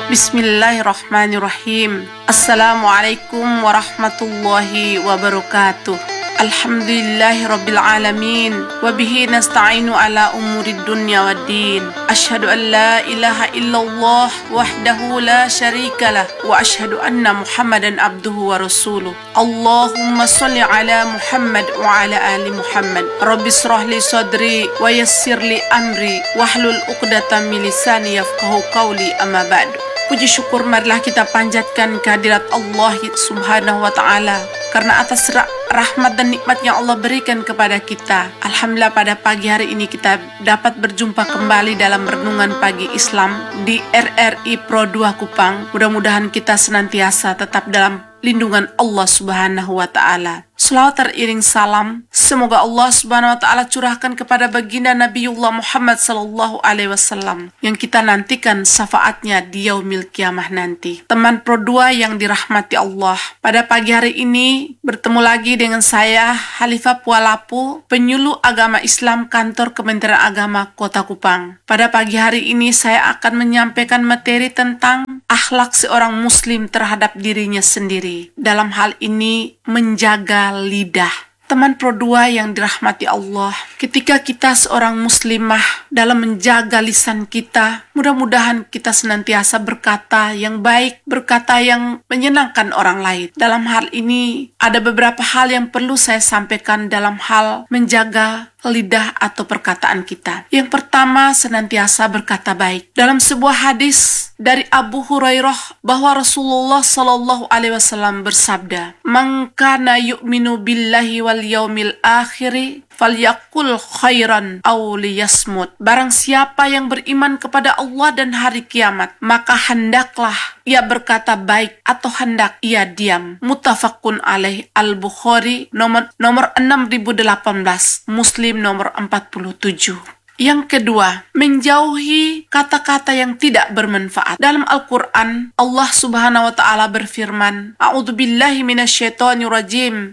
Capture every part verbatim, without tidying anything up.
Bismillahirrahmanirrahim. Assalamualaikum warahmatullahi wabarakatuh. Alhamdulillahi rabbil alamin. Wabihi nasta'inu ala umurid dunya waddin. Ashhadu an la ilaha illallah wahdahu la syarikalah. Wa ashhadu anna muhammadan abduhu wa rasuluh. Allahumma salli ala Muhammad wa ala ali Muhammad. Rabbi shrah li sadri wa yassir li amri wahlul uqdatam min lisani yafqahu qawli, amma ba'du. Puji syukur marilah kita panjatkan kehadirat Allah subhanahu wa ta'ala, karena atas rahmat dan nikmat yang Allah berikan kepada kita, alhamdulillah pada pagi hari ini kita dapat berjumpa kembali dalam renungan pagi Islam di R R I Pro dua Kupang. Mudah-mudahan kita senantiasa tetap dalam lindungan Allah subhanahu wa ta'ala. Selawat teriring salam semoga Allah subhanahu wa ta'ala curahkan kepada baginda Nabiullah Muhammad sallallahu alaihi wasallam yang kita nantikan syafaatnya di yaumil kiamah nanti. Teman Pro dua yang dirahmati Allah, pada pagi hari ini bertemu lagi dengan saya Halifah Pualapu, penyuluh agama Islam kantor Kementerian Agama Kota Kupang. Pada pagi hari ini saya akan menyampaikan materi tentang akhlak seorang muslim terhadap dirinya sendiri. Dalam hal ini menjaga lidah. Teman Pro dua yang dirahmati Allah, ketika kita seorang muslimah dalam menjaga lisan kita, mudah-mudahan kita senantiasa berkata yang baik, berkata yang menyenangkan orang lain. Dalam hal ini ada beberapa hal yang perlu saya sampaikan dalam hal menjaga lidah atau perkataan kita. Yang pertama, senantiasa berkata baik. Dalam sebuah hadis dari Abu Hurairah bahwa Rasulullah sallallahu alaihi wasallam bersabda, "Man kana yu'minu billahi wal yaumil akhir falyaqul khairan aw liyasmut." Barang siapa yang beriman kepada Allah dan hari kiamat, maka hendaklah ia berkata baik atau hendak ia diam. Muttafaqun alaih. Al-Bukhari nomor nomor enam ribu delapan belas, Muslim nomor empat puluh tujuh. Yang kedua, menjauhi kata-kata yang tidak bermanfaat. Dalam Al-Quran, Allah subhanahu wa ta'ala berfirman, A'udzubillahi minasyaitonirrajim.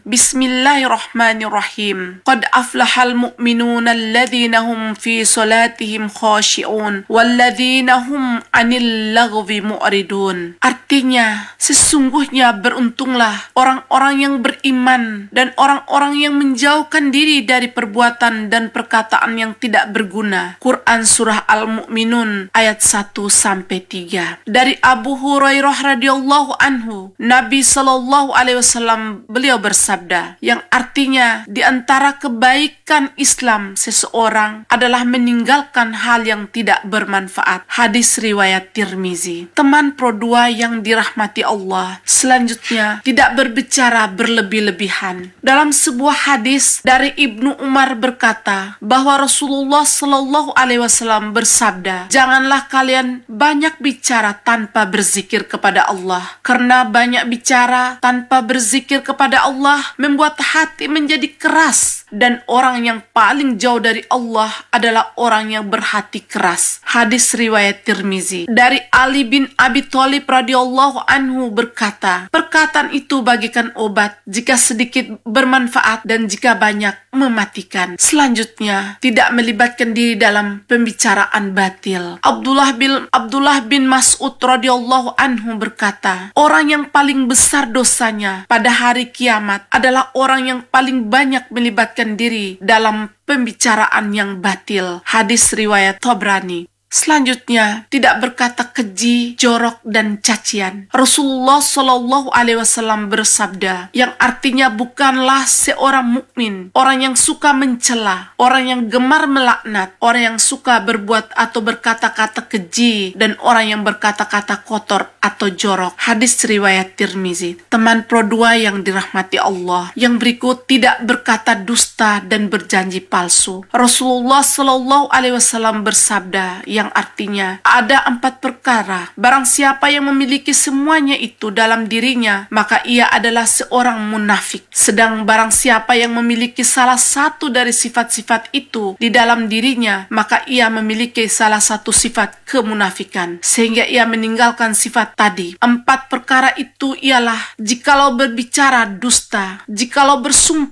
Bismillahirrahmanirrahim. Qad aflahal mu'minuna alladhina hum fi salatihim khashi'un walladhina hum anil lagwi mu'ridun. Artinya, sesungguhnya beruntunglah orang-orang yang beriman dan orang-orang yang menjauhkan diri dari perbuatan dan perkataan yang tidak berguna. Guna. Quran Surah Al-Mu'minun ayat satu sampai tiga. Dari Abu Hurairah radhiyallahu anhu, Nabi sallallahu alaihi wasallam beliau bersabda, yang artinya di antara kebaikan Islam seseorang adalah meninggalkan hal yang tidak bermanfaat. Hadis riwayat Tirmizi. Teman Pro dua yang dirahmati Allah, selanjutnya tidak berbicara berlebih-lebihan. Dalam sebuah hadis dari Ibnu Umar berkata bahwa Rasulullah Sallallahu alaihi wasallam bersabda, janganlah kalian banyak bicara tanpa berzikir kepada Allah, karena banyak bicara tanpa berzikir kepada Allah membuat hati menjadi keras, dan orang yang paling jauh dari Allah adalah orang yang berhati keras. Hadis riwayat Tirmizi. Dari Ali bin Abi Thalib radhiyallahu anhu berkata, perkataan itu bagikan obat, jika sedikit bermanfaat dan jika banyak mematikan. Selanjutnya, tidak melibatkan diri dalam pembicaraan batil. Abdullah bin Abdullah bin Mas'ud radhiyallahu anhu berkata, orang yang paling besar dosanya pada hari kiamat adalah orang yang paling banyak melibatkan diri dalam pembicaraan yang batil. Hadis riwayat Tabrani. Selanjutnya, tidak berkata keji, jorok, dan cacian. Rasulullah Shallallahu Alaihi Wasallam bersabda, yang artinya bukanlah seorang mukmin orang yang suka mencela, orang yang gemar melaknat, orang yang suka berbuat atau berkata-kata keji, dan orang yang berkata-kata kotor atau jorok. Hadis riwayat Tirmizi. Teman Pro dua yang dirahmati Allah, yang berikut tidak berkata dusta dan berjanji palsu. Rasulullah Shallallahu Alaihi Wasallam bersabda, yang artinya ada empat perkara. Barang siapa yang memiliki semuanya itu dalam dirinya, maka ia adalah seorang munafik. Sedang barang siapa yang memiliki salah satu dari sifat-sifat itu di dalam dirinya, maka ia memiliki salah satu sifat kemunafikan, sehingga ia meninggalkan sifat tadi. Empat perkara itu ialah jikalau berbicara dusta, jikalau bersumpah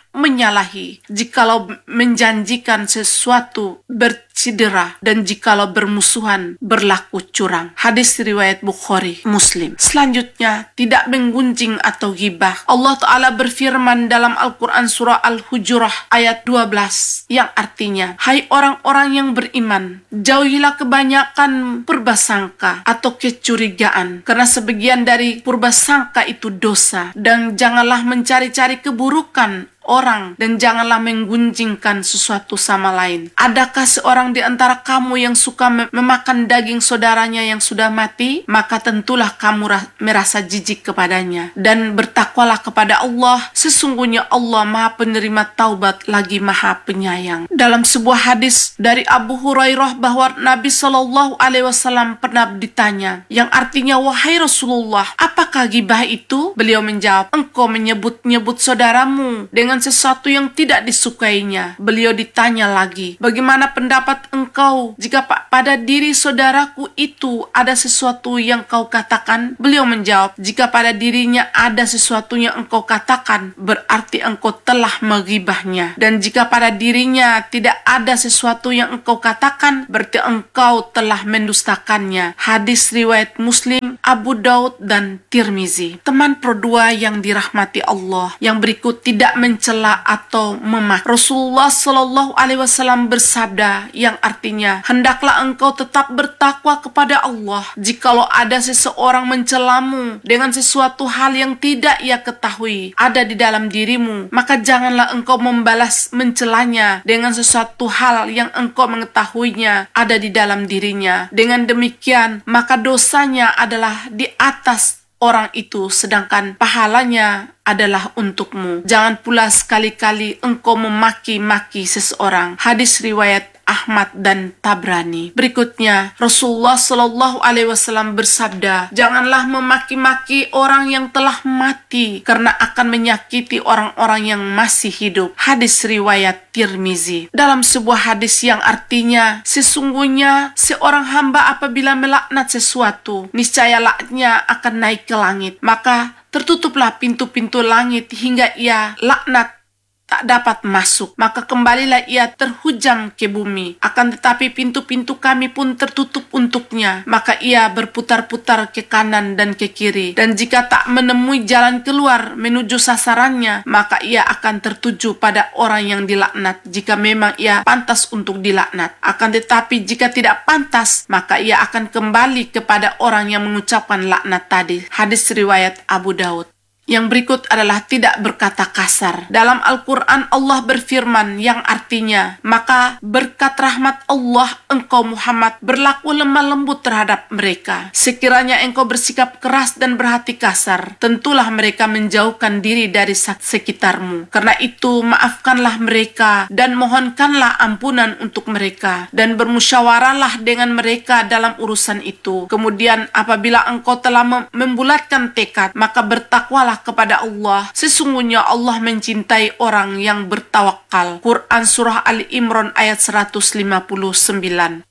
menyalahi, jikalau menjanjikan sesuatu bercidera, dan jikalau bermusuhan berlaku curang. Hadis riwayat Bukhari, Muslim. Selanjutnya, tidak menggunjing atau ghibah. Allah Ta'ala berfirman dalam Al-Quran surah Al-Hujurah ayat dua belas, yang artinya, hai orang-orang yang beriman, jauhilah kebanyakan purbasangka atau kecurigaan, karena sebagian dari purbasangka itu dosa, dan janganlah mencari-cari keburukan orang, dan janganlah menggunjingkan sesuatu sama lain. Adakah seorang di antara kamu yang suka mem- memakan daging saudaranya yang sudah mati? Maka tentulah kamu ra- merasa jijik kepadanya, dan bertakwalah kepada Allah. Sesungguhnya Allah Maha Penerima Taubat lagi Maha Penyayang. Dalam sebuah hadis dari Abu Hurairah bahwa Nabi Shallallahu Alaihi Wasallam pernah ditanya, yang artinya, wahai Rasulullah, apakah ghibah itu? Beliau menjawab, engkau menyebut-nyebut saudaramu dengan sesuatu yang tidak disukainya. Beliau ditanya lagi, bagaimana pendapat engkau jika pada diri saudaraku itu ada sesuatu yang kau katakan? Beliau menjawab, jika pada dirinya ada sesuatu yang engkau katakan, berarti engkau telah menggibahnya. Dan jika pada dirinya tidak ada sesuatu yang engkau katakan, berarti engkau telah mendustakannya. Hadis riwayat Muslim, Abu Daud, dan Tirmizi. Teman pro dua yang dirahmati Allah, yang berikut tidak mencela atau memak. Rasulullah Shallallahu Alaihi Wasallam bersabda, yang artinya, hendaklah engkau tetap bertakwa kepada Allah. Jikalau ada seseorang mencelamu dengan sesuatu hal yang tidak ia ketahui ada di dalam dirimu, maka janganlah engkau membalas mencelanya dengan sesuatu hal yang engkau mengetahuinya ada di dalam dirinya. Dengan demikian, maka dosanya adalah di atas orang itu, sedangkan pahalanya adalah untukmu. Jangan pula sekali-kali engkau memaki-maki seseorang. Hadis riwayat Ahmad dan Tabrani. Berikutnya, Rasulullah Shallallahu Alaihi Wasallam bersabda, janganlah memaki-maki orang yang telah mati, karena akan menyakiti orang-orang yang masih hidup. Hadis riwayat Tirmizi. Dalam sebuah hadis yang artinya, sesungguhnya seorang hamba apabila melaknat sesuatu, niscaya laknatnya akan naik ke langit. Maka tertutuplah pintu-pintu langit hingga ia laknat tak dapat masuk, maka kembalilah ia terhujam ke bumi. Akan tetapi pintu-pintu kami pun tertutup untuknya, maka ia berputar-putar ke kanan dan ke kiri, dan jika tak menemui jalan keluar menuju sasarannya, maka ia akan tertuju pada orang yang dilaknat, jika memang ia pantas untuk dilaknat. Akan tetapi jika tidak pantas, maka ia akan kembali kepada orang yang mengucapkan laknat tadi. Hadis riwayat Abu Daud. Yang berikut adalah tidak berkata kasar. Dalam Al-Quran Allah berfirman, yang artinya, maka berkat rahmat Allah engkau Muhammad berlaku lemah lembut terhadap mereka. Sekiranya engkau bersikap keras dan berhati kasar, tentulah mereka menjauhkan diri dari sekitarmu. Karena itu maafkanlah mereka dan mohonkanlah ampunan untuk mereka, dan bermusyawarahlah dengan mereka dalam urusan itu. Kemudian apabila engkau telah mem- membulatkan tekad, maka bertakwalah kepada Allah. Sesungguhnya Allah mencintai orang yang bertawakal. Quran surah Ali Imran ayat seratus lima puluh sembilan.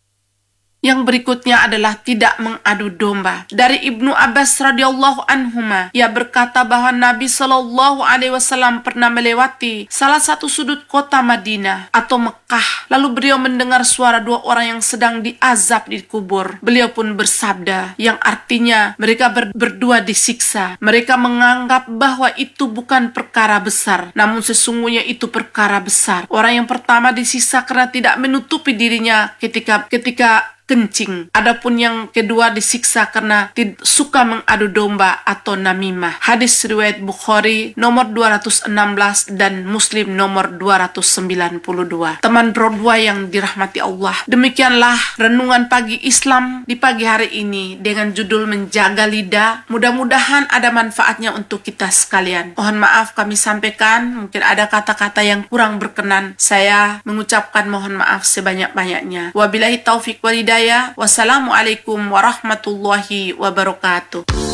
Yang berikutnya adalah tidak mengadu domba. Dari Ibnu Abbas radhiyallahu anhuma, ia berkata bahwa Nabi Shallallahu Alaihi Wasallam pernah melewati salah satu sudut kota Madinah atau Mekah. Lalu beliau mendengar suara dua orang yang sedang diazab di kubur. Beliau pun bersabda, yang artinya mereka ber- berdua disiksa. Mereka menganggap bahwa itu bukan perkara besar, namun sesungguhnya itu perkara besar. Orang yang pertama disiksa karena tidak menutupi dirinya ketika ketika kencing. Adapun yang kedua disiksa karena tid- suka mengadu domba atau namimah. Hadis riwayat Bukhari nomor dua ratus enam belas dan Muslim nomor dua ratus sembilan puluh dua. Teman berdua yang dirahmati Allah, demikianlah renungan pagi Islam di pagi hari ini dengan judul menjaga lidah. Mudah-mudahan ada manfaatnya untuk kita sekalian. Mohon maaf kami sampaikan, mungkin ada kata-kata yang kurang berkenan. Saya mengucapkan mohon maaf sebanyak-banyaknya. Wabillahi taufik walhidayah. Wassalamualaikum warahmatullahi wabarakatuh.